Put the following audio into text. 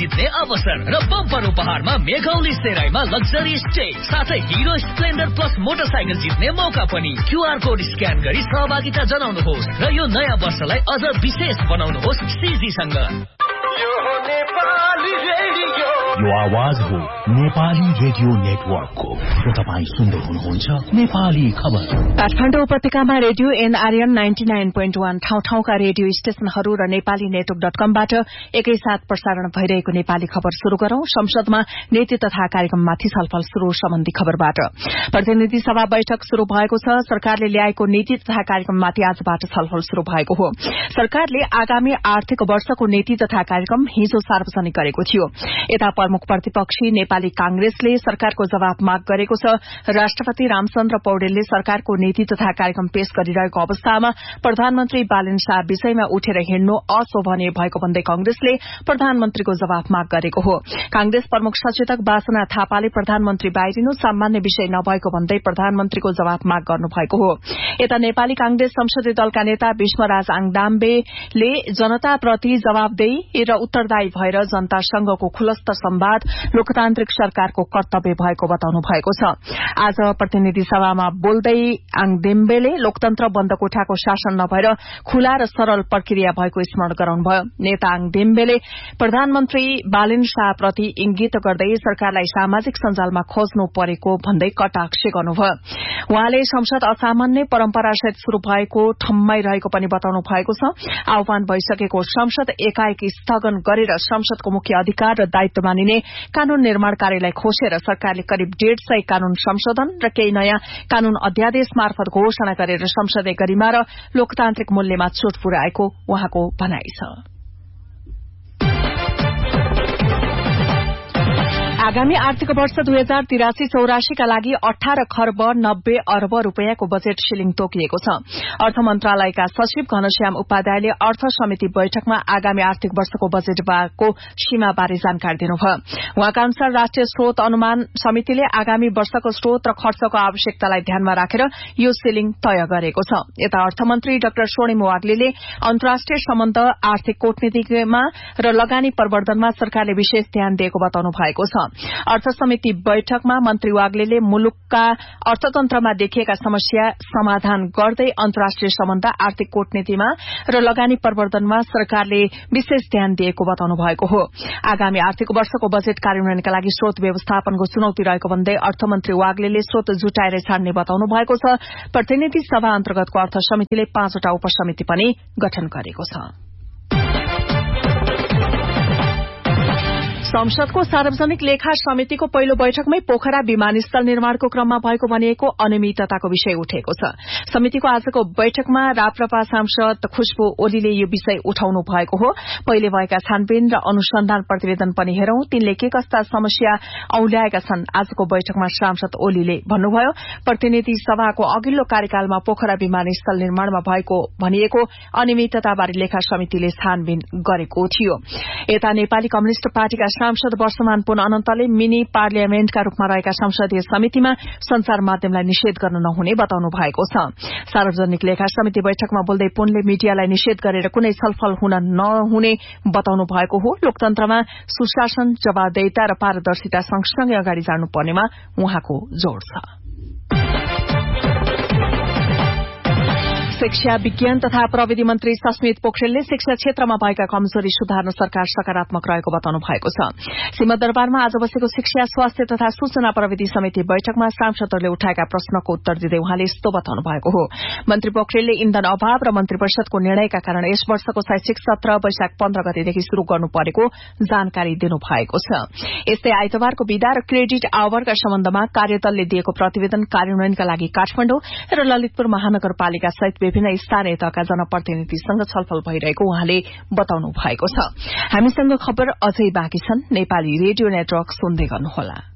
जित्ने अवसर र बम्पर उपहारमा मेघौली सेराईमा लग्जरी स्टे साथै हिरो स्प्लेन्डर प्लस मोटरसाइकल जित्ने मौका पनि। क्यूआर कोड स्क्यान गरी सहभागिता जनाउनुहोस् र यो नयाँ वर्षलाई अझ विशेष बनाउनुहोस् सीजीसँग। यो आवाज हो नेपाली रेडियो नेटवर्कको र तपाईँ सुन्दै हुनुहुन्छ नेपाली खबर। काठमाडौँ उपत्यकामा रेडियो एनआरएन 99.1 ठाउँ-ठाउँका रेडियो स्टेशनहरू र नेपाली नेटवर्क.कमबाट एकैसाथ प्रसारण भइरहेको नेपाली खबर शुरू गरौं। संसदमा नीति तथा कार्यक्रममाथि छलफल शुरू सम्बन्धी खबरबाट। प्रतिनिधि सभा बैठक शुरू भएको छ। सरकारले ल्याएको नीति तथा कार्यक्रममाथि आजबाट छलफल शुरू भएको हो। सरकारले आगामी आर्थिक वर्षको नीति तथा कार्यक्रम हिजो सार्वजनिक गरेको थियो। यता प्रमुख प्रतिपक्षी नेपाली कांग्रेसले सरकारको जवाब माग गरेको छ। राष्ट्रपति रामचन्द्र पौडेलले सरकारको नीति तथा कार्यक्रम पेश गरिरहेको अवस्थामा प्रधानमन्त्री बालेन शाह विषयमा उठेर हिँड्नु अशोभनीय भएको भन्दै कांग्रेसले प्रधानमन्त्रीको जवाब माग गरेको हो। कांग्रेस प्रमुख सचेतक वासना थापाले प्रधानमन्त्री बाहिरिनु सामान्य विषय नभएको भन्दै प्रधानमन्त्रीको जवाब माग गर्नुभएको हो। यता नेपाली कांग्रेस संसदीय दलका नेता विष्मराज आङदाम्बेले जनताप्रति जवाबदेही र उत्तरदायी भएर जनतासँगको खुलस्त संवाद लोकतान्त्रिक सरकारको कर्तव्य भएको बताउनु भएको छ। आज प्रतिनिधि सभामा बोल्दै आङदेम्बेले लोकतन्त्र बन्द कोठाको शासन नभएर खुला र सरल प्रक्रिया भएको स्मरण गराउनुभयो। नेता आङदेम्बेले प्रधानमन्त्री बालेन शाहप्रति इंगित गर्दै सरकारलाई सामाजिक सञ्जालमा खोज्नु परेको भन्दै कटाक्ष गर्नुभयो। उहाँले संसद असामान्य परम्परासहित शुरू भएको ठम्मै रहेको पनि बताउनु भएको छ। आह्वान भइसकेको संसद एकाएक स्थगन गरेर संसदको मुख्य अधिकार र दायित्व मानिने कानून निर्माण कार्यलाई खोसेर सरकारले करिब 150 कानून संशोधन र केही नयाँ कानून अध्यादेश मार्फत घोषणा गरेर संसदीय गरिमा र लोकतान्त्रिक मूल्यमा चोट पुर्याएको उहाँको भनाइ छ। आगामी आर्थिक वर्ष 2083-84 का लागि 18 खर्ब 90 अर्ब रूपियाँको बजेट सिलिङ तोकिएको छ। अर्थ मन्त्रालयका सचिव घनश्याम उपाध्यायले अर्थ समिति बैठकमा आगामी आर्थिक वर्षको बजेटको सीमाबारे जानकारी दिनुभयो। उहाँका अनुसार राष्ट्रिय स्रोत अनुमान समितिले आगामी वर्षको स्रोत र खर्चको आवश्यकतालाई ध्यानमा राखेर यो सिलिङ तय गरेको छ। यता अर्थमन्त्री डाक्टर स्वर्णिम वाग्लेले अन्तर्राष्ट्रिय सम्बन्ध आर्थिक कूटनीतिमा र लगानी प्रवर्धनमा सरकारले विशेष ध्यान दिएको बताउनु भएको छ। अर्थ समिति बैठकमा मन्त्री वाग्लेले मुलुकका अर्थतन्त्रमा देखिएका समस्या समाधान गर्दै अन्तर्राष्ट्रिय सम्बन्ध आर्थिक कूटनीतिमा र लगानी प्रवर्धनमा सरकारले विशेष ध्यान दिएको बताउनु भएको हो। आगामी आर्थिक वर्षको बजेट कार्यान्वयनका लागि स्रोत व्यवस्थापनको चुनौती रहेको भन्दै अर्थमन्त्री वाग्लेले स्रोत जुटाएर छाड्ने बताउनु भएको छ। प्रतिनिधि सभा अन्तर्गतको अर्थ समितिले 5 वटा उपसमिति पनि गठन गरेको छ। संसदको सार्वजनिक लेखा समितिको पहिलो बैठकमै पोखरा विमानस्थल निर्माणको क्रममा भएको भनिएको अनियमितताको विषय उठेको छ। समितिको आजको बैठकमा राप्रपा सांसद खुशबु ओलीले यो विषय उठाउनु भएको हो। पहिले भएका छानबिन र अनुसन्धान प्रतिवेदन पनि हेरौं, तिनले के कस्ता समस्या औल्याएका छन् आजको बैठकमा सांसद ओलीले भन्नुभयो। प्रतिनिधि सभाको अघिल्लो कार्यकालमा पोखरा विमानस्थल निर्माणमा भएको भनिएको अनियमितताबारे लेखा समितिले छानबिन गरेको थियो। यता नेपाली कम्युनिष्ट पार्टीका सांसद वर्षमान पुन अनन्तले मिनी पार्लियामेन्टका रूपमा रहेका संसदीय समितिमा संचार माध्यमलाई निषेध गर्न नहुने बताउनु भएको छ। सार्वजनिक लेखा समिति बैठकमा बोल्दै पुनले मिडियालाई निषेध गरेर कुनै छलफल हुन नहुने बताउनु भएको हो। लोकतन्त्रमा सुशासन, जवाबदेहिता र पारदर्शिता सँगसँगै अगाडि जानुपर्नेमा उहाँको जोड़ छ। शिक्षा विज्ञान तथा प्रविधि मन्त्री सस्मित पोखरेलले शिक्षा क्षेत्रमा भएका कमजोरी सुधार्न सरकार सकारात्मक रहेको बताउनु भएको छ। सिंहदरबारमा आज बसेको शिक्षा, स्वास्थ्य तथा सूचना प्रविधि समिति बैठकमा सांसदहरूले उठाएका प्रश्नको उत्तर दिँदै उहाँले यस्तो बताउनु भएको हो। मन्त्री पोखरेलले इन्धन अभाव र मन्त्री परिषदको निर्णयका कारण यस वर्षको शैक्षिक सत्र वैशाख 15 गतेदेखि शुरू गर्नु परेको जानकारी दिनुभएको छ। यस्तै आइतबारको बिदा र क्रेडिट आवरका सम्बन्धमा कार्यदलले दिएको प्रतिवेदन कार्यान्वयनका लागि काठमाडौँ र ललितपुर महानगरपालिका सहित विभिन्न स्थानीय तहका जनप्रतिनिधिसँग छलफल भइरहेको उहाँले बताउनु भएको छ। हामीसँग खबर अझै बाँकी छन्। नेपाली रेडियो नेटवर्क सुन्दै गर्नुहोला।